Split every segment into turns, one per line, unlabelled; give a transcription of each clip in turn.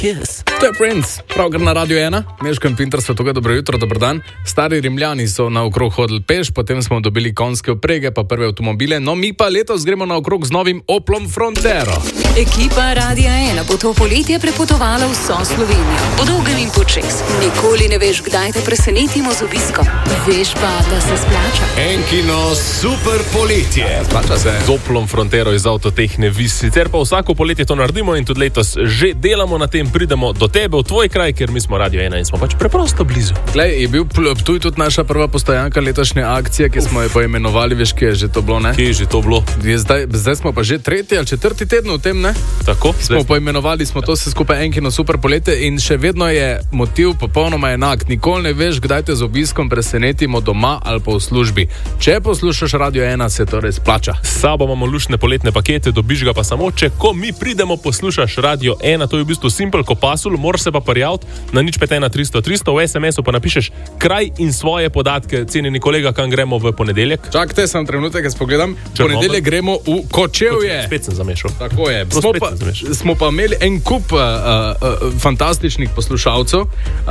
Kiss.
To je Prince, pravkar na Radio 1, Meško in Pinter so tukaj, dobro jutro, dober dan. Stari Rimljani so naokrog hodili peš, potem smo dobili konjske oprege, pa prve avtomobile, no mi pa letos gremo naokrog z novim Oplom Frontero.
Ekipa Radia 1 bo to poletje prepotovala vso Slovenijo, po dolgem in počez. Nikoli ne veš, kdaj te presenetimo z obiskom. Veš pa, da se splača.
Enkino super poletje.
Splača se.
Z Oplom Frontero iz Avtotehne Vis. Sicer pa vsako poletje to naredimo in tudi letos že delamo na tem, pridemo do tebe v tvoj kraj, ker mi smo Radio 1 in smo pač preprosto blizu.
Glej, je bil Ptuj tudi naša prva postojanka letošnje akcije, ki smo jo poimenovali, veš, kje je že to bilo, ne?
Kje je že to bilo?
Zdaj smo pa že 3. ali 4. teden v tem, ne?
Tako?
Smo poimenovali smo to vse skupaj Enkino super poletje in še vedno je motiv popolnoma enak. Nikoli ne veš, kdaj te z obiskom presenetimo doma ali pa v službi. Če poslušaš Radio 1, se to res plača.
S sabo imamo luštne poletne pakete, dobiš ga pa samo, če ko mi pridemo poslušaš Radio 1, to je v bistvu simpel ko pasul, moraš se pa prijaviti na 051 300 300, v SMS-u pa napišeš kraj in svoje podatke. Cenjeni kolega, kam gremo v ponedeljek?
Čakajte, sam trenutek, jaz pogledam. Ponedeljek gremo v Kočevje.
Spet sem zamešal.
Tako je. Smo pa imeli en kup fantastičnih poslušalcev.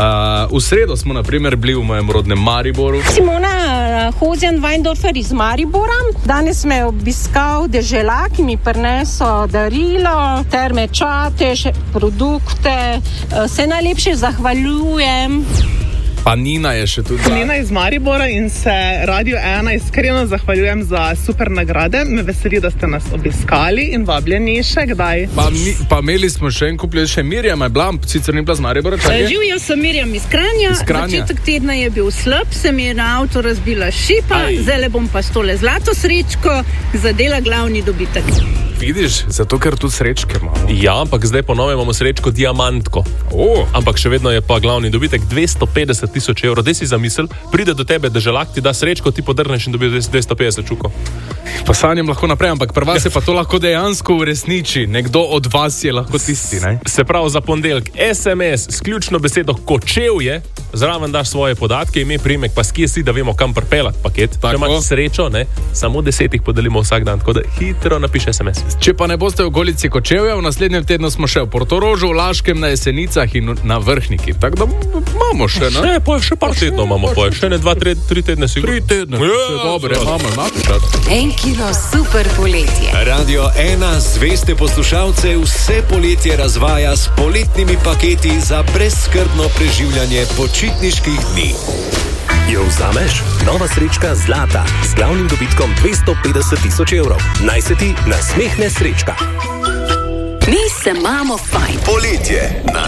V sredo smo na primer bili v mojem rodnem Mariboru.
Simona Hozjan-Weindorfer iz Maribora. Danes me je obiskal deželak, ki mi prinesel darilo, Terme Čatež, produkte. Se najlepše zahvaljujem.
Pa Nina je še tudi.
Nina iz Maribora in se Radio 1 iskreno zahvaljujem za super nagrade. Me veseli, da ste nas obiskali in vabljeni še kdaj.
Pa imeli smo še en kup, še Mirjam je bila, sicer ni bila z Maribora.
Živijo, sem Mirjam iz Kranja. Začetek tedna je bil slab, se mi je na avto razbila šipa, zdaj bom pa s tole zlato srečko zadela glavni dobitek.
Vidiš, zato ker tudi srečke imamo.
Ja, ampak zdaj po novem imamo srečko diamantko. Ampak še vedno je pa glavni dobitek 250 000 evrov. Daj si zamisel, pride do tebe deželak, ti da srečko, ti podrneš in dobiš 250 čukov.
Pa sanjam lahko naprej, ampak pri vas se pa to lahko dejansko uresniči. Nekdo od vas je lahko tisti, ne?
Se pravi za ponedeljek SMS s ključno besedo Kočevje, zraven daš svoje podatke, ime, priimek, pa skje si, da vemo, kam pripeljati paket. Če imaš srečo, ne, samo 10 jih podelimo vsak dan, tako da hitro napiš SMS.
Če pa ne boste v okolici Kočevja, v naslednjem tednu smo še v Portorožu, v Laškem, na Jesenicah in na Vrhniki. Tako da imamo še, ne?
Še par tednov imamo, še ne 2-3 tedne sigurno.
3 tedne, dobre, imamo napišati.
Enkino super poletje.
Radio 1 zveste poslušalce vse poletje razvaja s poletnimi paketi za brezskrbno preživljanje počitniških dni.
Jo vzameš? Nova srečka zlata z glavnim dobitkom 250 000 evrov. Naj se ti nasmehne srečka.
Mi se imamo fajn.
Poletje na